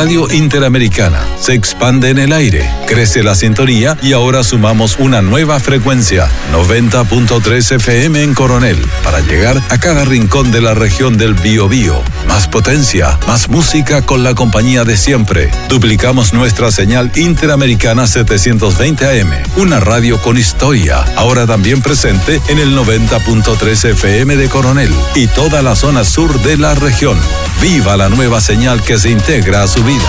Radio Interamericana se expande en el aire, crece la sintonía y ahora sumamos una nueva frecuencia, 90.3 FM en Coronel, para llegar a cada rincón de la región del Biobío. Más potencia, más música con la compañía de siempre. Duplicamos nuestra señal Interamericana 720 AM, una radio con historia, ahora también presente en el 90.3 FM de Coronel y toda la zona sur de la región. ¡Viva la nueva señal que se integra a su vida!